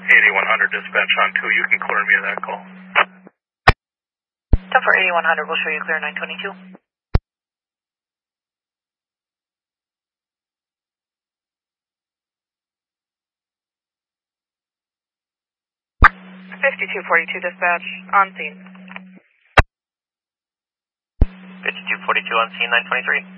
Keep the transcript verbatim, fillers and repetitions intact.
eighty-one hundred dispatch on two, you can clear me of that call. ten for eighty-one hundred, we'll show you clear nine twenty-two. fifty-two forty-two dispatch, on scene. fifty-two forty-two on scene, nine twenty-three.